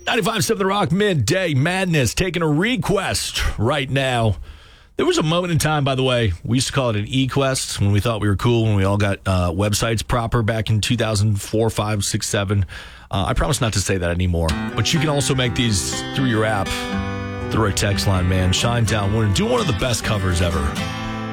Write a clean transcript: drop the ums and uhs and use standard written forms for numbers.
95.7 The Rock, Midday Madness, taking a request right now. There was a moment in time, by the way, we used to call it an e-quest when we thought we were cool, when we all got websites proper back in 2004, 5, 6, 7. I promise not to say that anymore. But you can also make these through your app, through our text line, man. Shinetown, we're doing one of the best covers ever.